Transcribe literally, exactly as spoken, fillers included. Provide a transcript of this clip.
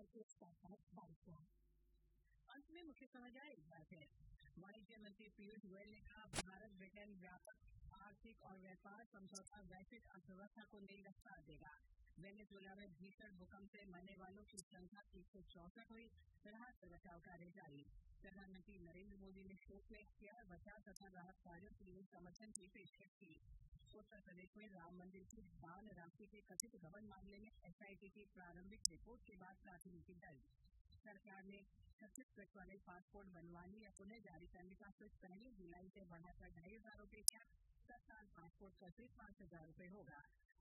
स्तर के स्तर पर बढ़ गया। अंत में मुख्य समाचार एक बार फिर। वाणिज्य मंत्री पीयूष गोयल ने कहा, भारत ब्रिटेन व्यापक आर्थिक और व्यापार समझौता वैश्विक अर्थव्यवस्था को नई रफ्तार देगा। वेनेजुएला में भीषण भूकंप से मरने वालों की संख्या एक सौ चौसठ हुई। राहत और बचाव कार्य जारी। प्रधानमंत्री नरेंद्र मोदी ने शोक व्यक्त किया। बचाव तथा राहत कार्यों के लिए समर्थन की पेशकश की। उत्तर प्रदेश में राम मंदिर की दान राशि के कथित गबन मामले में एसआईटी की प्रारंभिक रिपोर्ट के बाद प्राथमिकी दर्ज। सरकार ने छत्तीसगढ़ वाले पासपोर्ट बनवाने या पुनः जारी करने का शुल्क पहली जुलाई से बढ़ाकर ढाई हजार रूपये किया। तत्काल पासपोर्ट का सिर्फ पांच हजार रूपये होगा।